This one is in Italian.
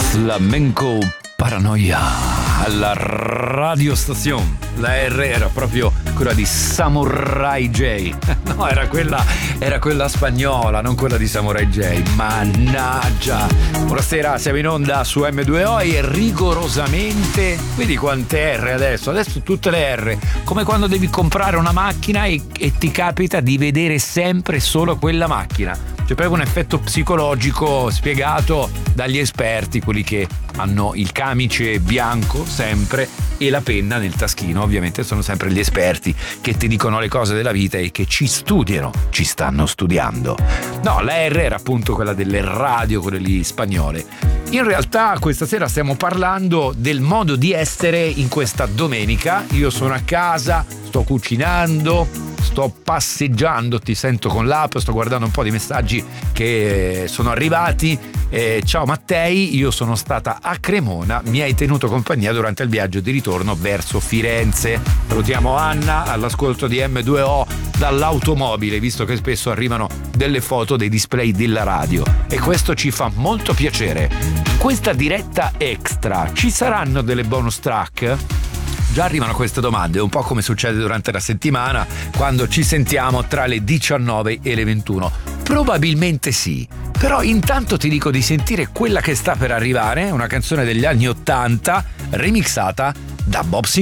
Flamenco Paranoia alla radiostazione. La R era proprio quella di Samurai J. No, era quella spagnola, non quella di Samurai J. Mannaggia. Buonasera, siamo in onda su M2O e rigorosamente, vedi quante R adesso tutte le R, come quando devi comprare una macchina e ti capita di vedere sempre solo quella macchina. C'è proprio un effetto psicologico spiegato dagli esperti, quelli che hanno il camice bianco sempre e la penna nel taschino. Ovviamente sono sempre gli esperti che ti dicono le cose della vita e che ci stanno studiando. No, la R era appunto quella delle radio, quelle lì spagnole. In realtà questa sera stiamo parlando del modo di essere in questa domenica. Io sono a casa, sto cucinando, sto passeggiando, ti sento con l'app, sto guardando un po' di messaggi che sono arrivati. Ciao Mattei, io sono stata a Cremona, mi hai tenuto compagnia durante il viaggio di ritorno verso Firenze. Salutiamo Anna all'ascolto di M2O dall'automobile, visto che spesso arrivano delle foto dei display della radio e questo ci fa molto piacere. In questa diretta extra ci saranno delle bonus track? Già arrivano queste domande, un po' come succede durante la settimana quando ci sentiamo tra le 19 e le 21. Probabilmente sì, però intanto ti dico di sentire quella che sta per arrivare, una canzone degli anni 80 remixata da Bob Sinclair.